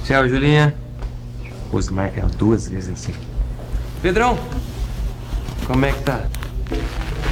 Tchau, Julinha. Pô, marca ela 2 vezes assim. Pedrão, como é que tá?